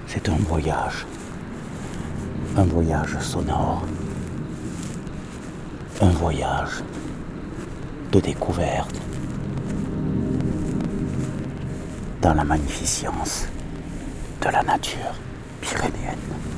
C'est un voyage sonore, un voyage de découverte dans la magnificence de la nature pyrénéenne.